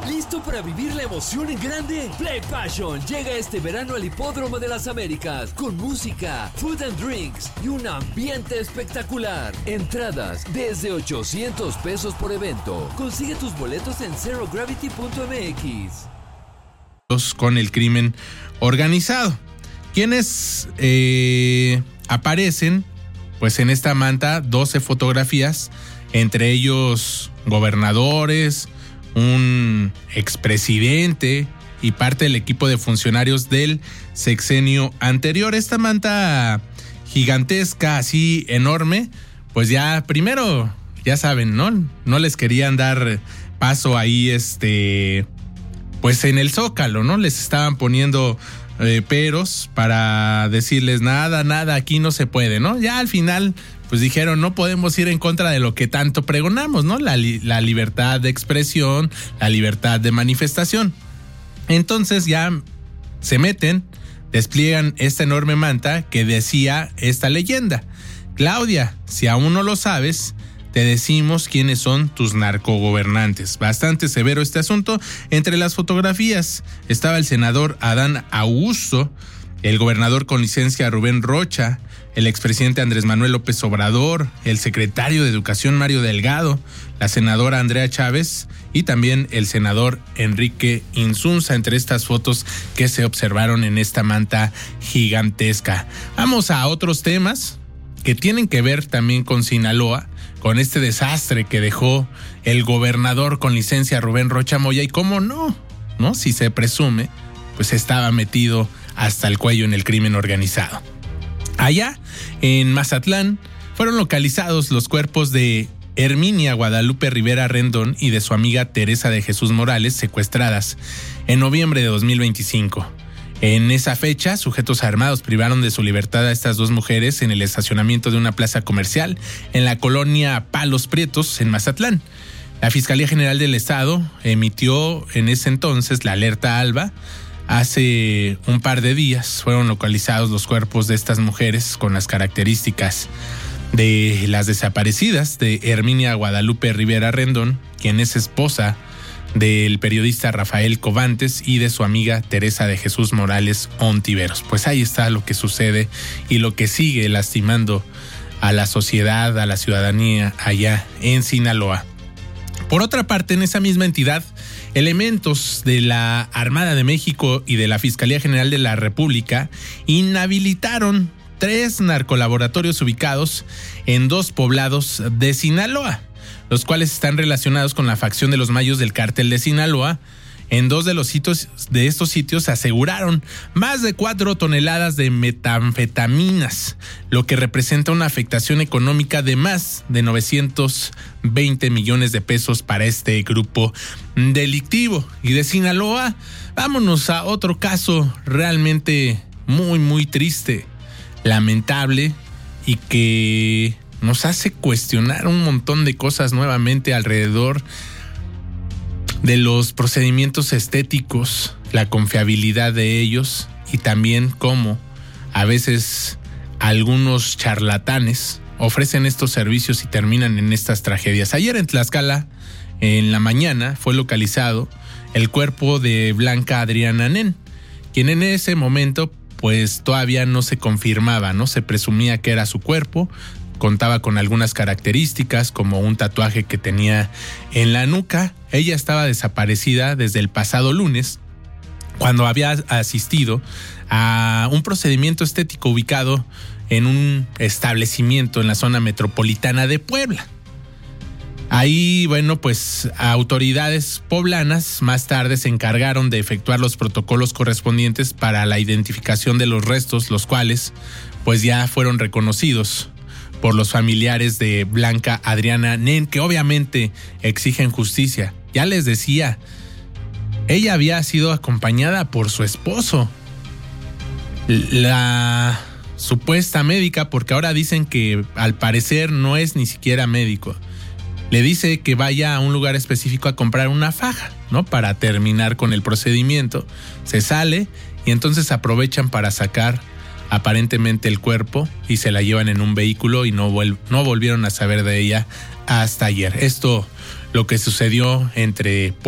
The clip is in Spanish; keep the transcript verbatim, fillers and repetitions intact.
¿Listo para vivir la emoción en grande? Play Passion llega este verano al Hipódromo de las Américas con música, food and drinks y un ambiente espectacular. Entradas desde ochocientos pesos por evento. Consigue tus boletos en zero gravity punto m x. Con el crimen organizado. Quienes eh, aparecen, pues en esta manta, doce fotografías, entre ellos gobernadores, un expresidente y parte del equipo de funcionarios del sexenio anterior. Esta manta gigantesca, así enorme, pues ya primero, ya saben, ¿no? No les querían dar paso ahí, este, pues en el Zócalo, ¿no? Les estaban poniendo eh, peros para decirles nada, nada, aquí no se puede, ¿no? Ya al final pues dijeron, no podemos ir en contra de lo que tanto pregonamos, ¿no? La, li- la libertad de expresión, la libertad de manifestación. Entonces ya se meten, despliegan esta enorme manta que decía esta leyenda: Claudia, si aún no lo sabes, te decimos quiénes son tus narcogobernantes. Bastante severo este asunto. Entre las fotografías estaba el senador Adán Augusto, el gobernador con licencia Rubén Rocha, el expresidente Andrés Manuel López Obrador, el secretario de Educación Mario Delgado, la senadora Andrea Chávez y también el senador Enrique Insunza, entre estas fotos que se observaron en esta manta gigantesca. Vamos a otros temas que tienen que ver también con Sinaloa, con este desastre que dejó el gobernador con licencia Rubén Rocha Moya, y cómo no, ¿no? Si se presume, pues estaba metido hasta el cuello en el crimen organizado. Allá, en Mazatlán, fueron localizados los cuerpos de Herminia Guadalupe Rivera Rendón y de su amiga Teresa de Jesús Morales, secuestradas en noviembre de dos mil veinticinco. En esa fecha, sujetos armados privaron de su libertad a estas dos mujeres en el estacionamiento de una plaza comercial en la colonia Palos Prietos, en Mazatlán. La Fiscalía General del Estado emitió en ese entonces la alerta alba. Hace un par de días fueron localizados los cuerpos de estas mujeres con las características de las desaparecidas de Herminia Guadalupe Rivera Rendón, quien es esposa del periodista Rafael Covantes, y de su amiga Teresa de Jesús Morales Ontiveros. Pues ahí está lo que sucede y lo que sigue lastimando a la sociedad, a la ciudadanía allá en Sinaloa. Por otra parte, en esa misma entidad, elementos de la Armada de México y de la Fiscalía General de la República inhabilitaron tres narcolaboratorios ubicados en dos poblados de Sinaloa, los cuales están relacionados con la facción de los Mayos del Cártel de Sinaloa. En dos de los sitios de estos sitios aseguraron más de cuatro toneladas de metanfetaminas, lo que representa una afectación económica de más de novecientos veinte millones de pesos para este grupo delictivo. Y de Sinaloa, vámonos a otro caso realmente muy, muy triste, lamentable, y que nos hace cuestionar un montón de cosas nuevamente alrededor de los procedimientos estéticos, la confiabilidad de ellos, y también cómo a veces algunos charlatanes ofrecen estos servicios y terminan en estas tragedias. Ayer en Tlaxcala, en la mañana, fue localizado el cuerpo de Blanca Adriana Nen, quien en ese momento pues todavía no se confirmaba, ¿no? Se presumía que era su cuerpo. Contaba con algunas características como un tatuaje que tenía en la nuca. Ella estaba desaparecida desde el pasado lunes, cuando había asistido a un procedimiento estético ubicado en un establecimiento en la zona metropolitana de Puebla. Ahí, bueno, pues autoridades poblanas más tarde se encargaron de efectuar los protocolos correspondientes para la identificación de los restos, los cuales pues ya fueron reconocidos por los familiares de Blanca Adriana Nen, que obviamente exigen justicia. Ya les decía, ella había sido acompañada por su esposo, la supuesta médica, porque ahora dicen que al parecer no es ni siquiera médico. Le dice que vaya a un lugar específico a comprar una faja, ¿no? Para terminar con el procedimiento. Se sale y entonces aprovechan para sacar aparentemente el cuerpo y se la llevan en un vehículo y no, vuel- no volvieron a saber de ella hasta ayer. Esto lo que sucedió entre